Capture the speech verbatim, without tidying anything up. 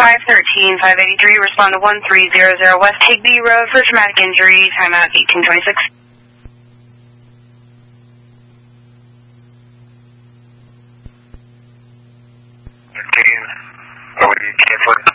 five thirteen, five eighty-three, respond to one three zero zero West Higby Road for traumatic injury, timeout eighteen twenty-six. fifteen, oh, you can't